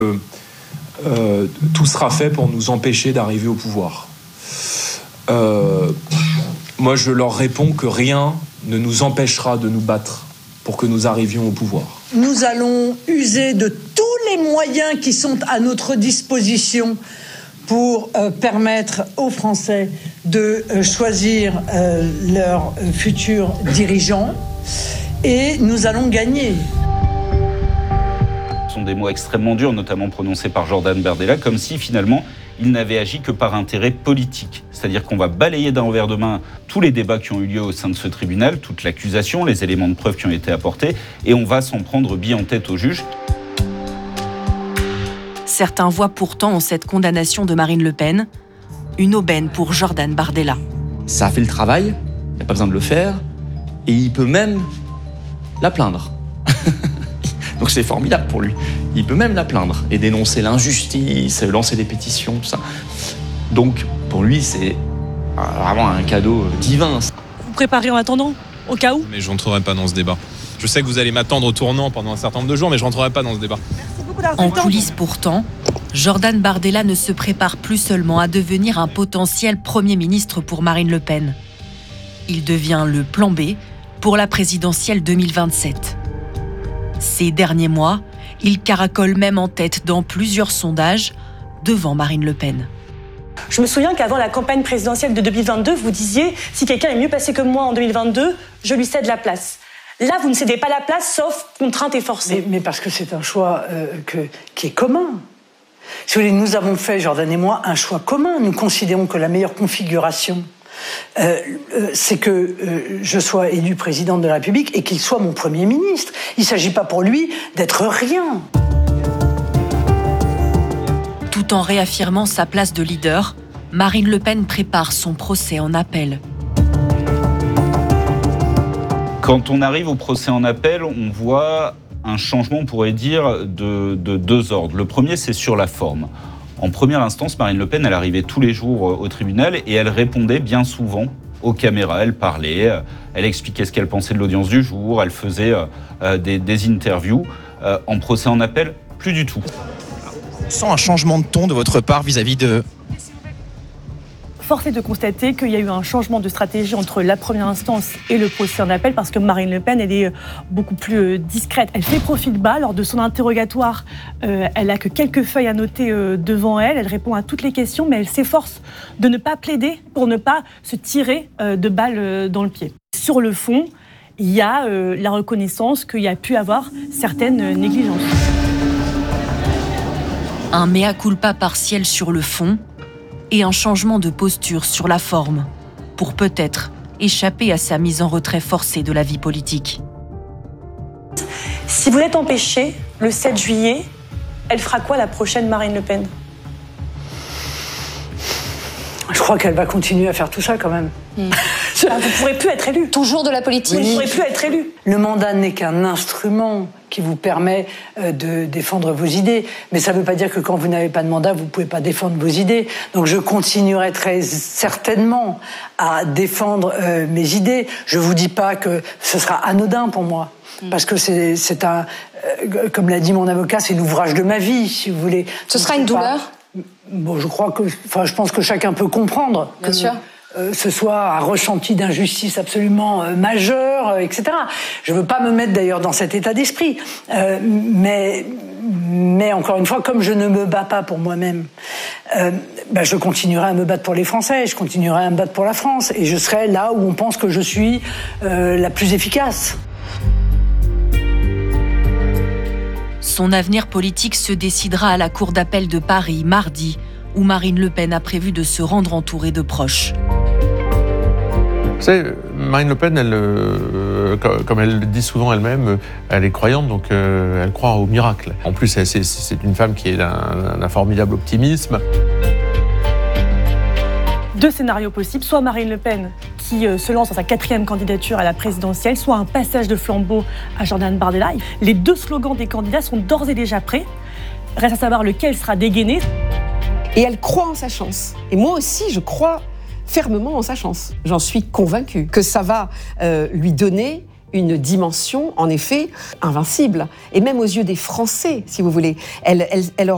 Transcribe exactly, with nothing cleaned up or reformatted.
Euh, euh, tout sera fait pour nous empêcher d'arriver au pouvoir. Euh, moi, je leur réponds que rien ne nous empêchera de nous battre pour que nous arrivions au pouvoir. Nous allons user de tous les moyens qui sont à notre disposition pour euh, permettre aux Français de euh, choisir euh, leurs euh, futurs dirigeants, et nous allons gagner. Ce sont des mots extrêmement durs, notamment prononcés par Jordan Bardella, comme si finalement il n'avait agi que par intérêt politique. C'est-à-dire qu'on va balayer d'un revers de main tous les débats qui ont eu lieu au sein de ce tribunal, toute l'accusation, les éléments de preuve qui ont été apportés, et on va s'en prendre bille en tête au juge. Certains voient pourtant en cette condamnation de Marine Le Pen une aubaine pour Jordan Bardella. Ça a fait le travail, il n'y a pas besoin de le faire, et il peut même la plaindre. Donc c'est formidable pour lui. Il peut même la plaindre et dénoncer l'injustice, lancer des pétitions, tout ça. Donc pour lui, c'est vraiment un cadeau divin. Vous préparez en attendant, au cas où ? Mais je rentrerai pas dans ce débat. Je sais que vous allez m'attendre au tournant pendant un certain nombre de jours, mais je rentrerai pas dans ce débat. En coulisses pourtant, Jordan Bardella ne se prépare plus seulement à devenir un potentiel Premier ministre pour Marine Le Pen. Il devient le plan B pour la présidentielle deux mille vingt-sept. Ces derniers mois, il caracole même en tête dans plusieurs sondages devant Marine Le Pen. Je me souviens qu'avant la campagne présidentielle de deux mille vingt-deux, vous disiez « Si quelqu'un est mieux passé que moi en deux mille vingt-deux, je lui cède la place ». Là, vous ne cédez pas la place, sauf contrainte et forcée. Mais, mais parce que c'est un choix euh, que, qui est commun. Si vous voulez, nous avons fait, Jordan et moi, un choix commun. Nous considérons que la meilleure configuration, euh, euh, c'est que euh, je sois élu président de la République et qu'il soit mon Premier ministre. Il ne s'agit pas pour lui d'être rien. Tout en réaffirmant sa place de leader, Marine Le Pen prépare son procès en appel. Quand on arrive au procès en appel, on voit un changement, on pourrait dire, de, de deux ordres. Le premier, c'est sur la forme. En première instance, Marine Le Pen, elle arrivait tous les jours au tribunal et elle répondait bien souvent aux caméras. Elle parlait, elle expliquait ce qu'elle pensait de l'audience du jour, elle faisait euh, des, des interviews. Euh, en procès en appel, plus du tout. On sent un changement de ton de votre part vis-à-vis de... Force est de constater qu'il y a eu un changement de stratégie entre la première instance et le procès en appel, parce que Marine Le Pen, elle est beaucoup plus discrète. Elle fait profil bas. Lors de son interrogatoire, euh, elle n'a que quelques feuilles à noter euh, devant elle. Elle répond à toutes les questions, mais elle s'efforce de ne pas plaider pour ne pas se tirer euh, de balles euh, dans le pied. Sur le fond, il y a euh, la reconnaissance qu'il y a pu avoir certaines négligences. Un mea culpa partiel sur le fond et un changement de posture sur la forme, pour peut-être échapper à sa mise en retrait forcée de la vie politique. Si vous l'êtes empêchée, le sept juillet, elle fera quoi la prochaine Marine Le Pen ? Je crois qu'elle va continuer à faire tout ça quand même. Mmh. Vous ne pourrez plus être élu. Toujours de la politique. Vous ne pourrez plus être élu. Le mandat n'est qu'un instrument qui vous permet de défendre vos idées. Mais ça ne veut pas dire que quand vous n'avez pas de mandat, vous ne pouvez pas défendre vos idées. Donc je continuerai très certainement à défendre euh, mes idées. Je ne vous dis pas que ce sera anodin pour moi. Mmh. Parce que c'est, c'est un, euh, comme l'a dit mon avocat, c'est l'ouvrage de ma vie, si vous voulez. Ce sera une douleur ? Bon, je crois que, enfin, je pense que chacun peut comprendre Bien que sûr. Euh, ce soit un ressenti d'injustice absolument euh, majeur, euh, et cetera. Je veux pas me mettre d'ailleurs dans cet état d'esprit, euh, mais mais encore une fois, comme je ne me bats pas pour moi-même, euh, bah, je continuerai à me battre pour les Français, je continuerai à me battre pour la France, et je serai là où on pense que je suis euh, la plus efficace. Son avenir politique se décidera à la Cour d'appel de Paris mardi, où Marine Le Pen a prévu de se rendre entourée de proches. Vous savez, Marine Le Pen, elle, euh, comme elle le dit souvent elle-même, elle est croyante, donc euh, elle croit au miracle. En plus, c'est, c'est, c'est une femme qui est d'un, d'un formidable optimisme. Deux scénarios possibles, soit Marine Le Pen qui euh, se lance dans sa quatrième candidature à la présidentielle, soit un passage de flambeau à Jordan Bardella. Les deux slogans des candidats sont d'ores et déjà prêts. Reste à savoir lequel sera dégainé. Et elle croit en sa chance. Et moi aussi, je crois fermement en sa chance. J'en suis convaincue que ça va euh, lui donner une dimension, en effet, invincible. Et même aux yeux des Français, si vous voulez. Elle, elle, elle aura